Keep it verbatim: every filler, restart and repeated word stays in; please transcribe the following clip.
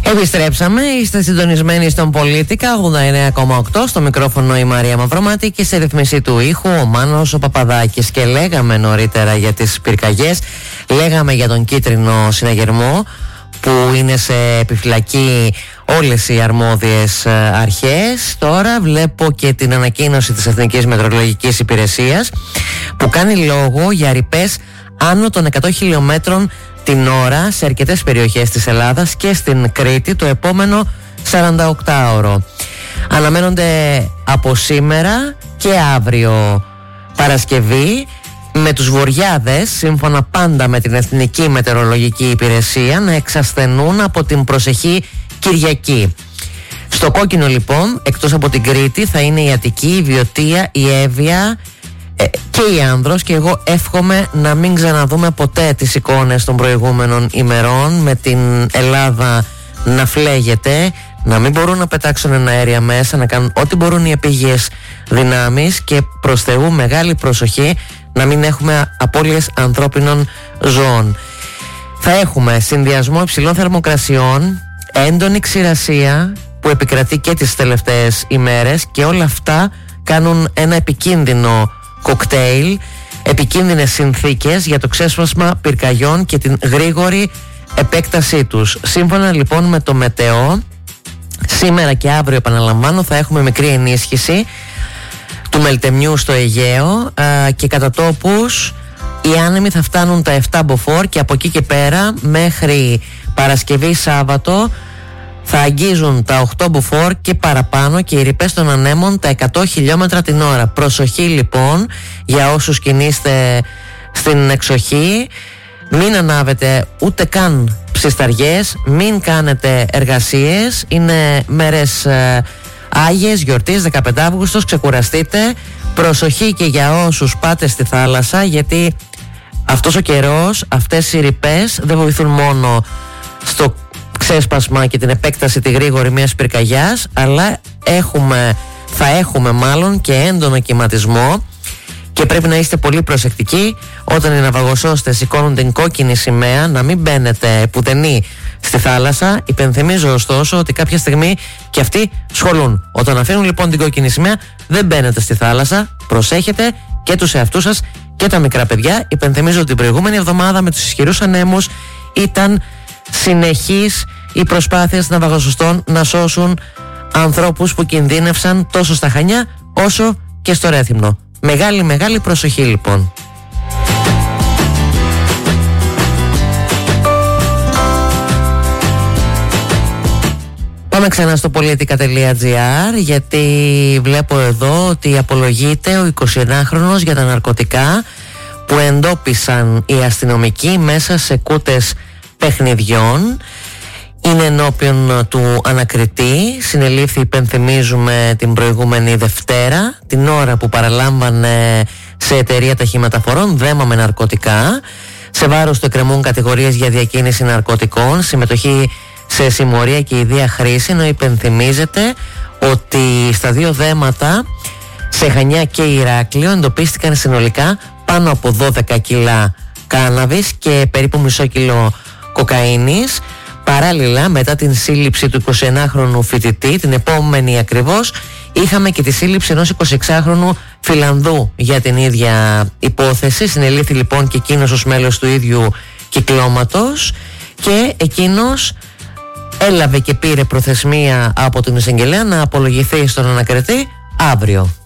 Επιστρέψαμε, είστε συντονισμένοι στον Πολίτικα ογδόντα εννέα κόμμα οκτώ, στο μικρόφωνο η Μαρία Μαυρομάτη και σε ρυθμισή του ήχου ο Μάνος ο Παπαδάκης. Και λέγαμε νωρίτερα για τις πυρκαγιές, λέγαμε για τον κίτρινο συναγερμό που είναι σε επιφυλακή όλες οι αρμόδιες αρχές. Τώρα βλέπω και την ανακοίνωση της Εθνικής Μετεωρολογικής Υπηρεσίας που κάνει λόγο για ρηπές άνω των εκατό χιλιόμετρων την ώρα σε αρκετές περιοχές της Ελλάδας και στην Κρήτη το επόμενο σαρανταοκτάωρο. Αναμένονται από σήμερα και αύριο Παρασκευή με τους βοριάδες, σύμφωνα πάντα με την Εθνική Μετεωρολογική Υπηρεσία, να εξασθενούν από την προσεχή Κυριακή. Στο κόκκινο λοιπόν, εκτός από την Κρήτη, θα είναι η Αττική, η Βιωτία, η Εύβοια ε, και η Άνδρος, και εγώ εύχομαι να μην ξαναδούμε ποτέ τις εικόνες των προηγούμενων ημερών με την Ελλάδα να φλέγεται, να μην μπορούν να πετάξουν ένα αέρια μέσα, να κάνουν ό,τι μπορούν οι επίγειες δυνάμεις και προς Θεού μεγάλη προσοχή να μην έχουμε απώλειες ανθρώπινων ζώων. Θα έχουμε συνδυασμό υψηλών θερμοκρασιών, έντονη ξηρασία που επικρατεί και τις τελευταίες ημέρες, και όλα αυτά κάνουν ένα επικίνδυνο κοκτέιλ, επικίνδυνες συνθήκες για το ξέσπασμα πυρκαγιών και την γρήγορη επέκτασή τους. Σύμφωνα λοιπόν με το Μετεό, σήμερα και αύριο, επαναλαμβάνω, θα έχουμε μικρή ενίσχυση του μελτεμιού στο Αιγαίο α, και κατά τόπους οι άνεμοι θα φτάνουν τα επτά μποφόρ, και από εκεί και πέρα μέχρι Παρασκευή Σάββατο θα αγγίζουν τα οκτώ μποφόρ και παραπάνω, και οι ρηπές των ανέμων τα εκατό χιλιόμετρα την ώρα. Προσοχή λοιπόν για όσους κινείστε στην εξοχή, μην ανάβετε ούτε καν ψισταριές, μην κάνετε εργασίες, είναι μέρες ε, Άγιες γιορτής, δεκαπέντε Αυγούστος, ξεκουραστείτε. Προσοχή και για όσους πάτε στη θάλασσα, γιατί αυτός ο καιρός, αυτές οι ρηπές δεν βοηθούν μόνο στο ξέσπασμα και την επέκταση τη γρήγορη μιας πυρκαγιάς, αλλά έχουμε, θα έχουμε μάλλον και έντονο κυματισμό, και πρέπει να είστε πολύ προσεκτικοί όταν οι ναυαγοσώστες σηκώνουν την κόκκινη σημαία, να μην μπαίνετε πουδενή στη θάλασσα. Υπενθυμίζω ωστόσο ότι κάποια στιγμή και αυτοί σχολούν. Όταν αφήνουν λοιπόν την κόκκινη σημαία, δεν μπαίνετε στη θάλασσα. Προσέχετε και τους εαυτούς σας και τα μικρά παιδιά. Υπενθυμίζω ότι την προηγούμενη εβδομάδα με τους ισχυρούς ανέμους ήταν συνεχής η προσπάθεια των ναυαγοσωστών να σώσουν ανθρώπους που κινδύνευσαν τόσο στα Χανιά όσο και στο Ρέθυμνο. Μεγάλη μεγάλη προσοχή λοιπόν. Πάμε ξανά στο πολιτικά τελεία τζι άρ, γιατί βλέπω εδώ ότι απολογείται ο εικοσιενάχρονος για τα ναρκωτικά που εντόπισαν οι αστυνομικοί μέσα σε κούτες παιχνιδιών. Είναι ενώπιον του ανακριτή. Συνελήφθη, υπενθυμίζουμε, την προηγούμενη Δευτέρα, την ώρα που παραλάμβανε σε εταιρεία ταχυμεταφορών δέμα με ναρκωτικά. Σε βάρος του εκκρεμούν κατηγορίες για διακίνηση ναρκωτικών, συμμετοχή σε συμμορία και ιδία χρήση, ενώ υπενθυμίζεται ότι στα δύο δέματα, σε Χανιά και Ηράκλειο, εντοπίστηκαν συνολικά πάνω από δώδεκα κιλά κάναβης και περίπου μισό κιλό κοκαίνης. Παράλληλα, μετά την σύλληψη του εικοσιενάχρονου φοιτητή, την επόμενη ακριβώς, είχαμε και τη σύλληψη ενός εικοσιεξάχρονου Φιλανδού για την ίδια υπόθεση. Συνελήφθη λοιπόν και εκείνος ως μέλος του ίδιου κυκλώματος, και εκείνος έλαβε και πήρε προθεσμία από την εισαγγελέα να απολογηθεί στον ανακριτή αύριο.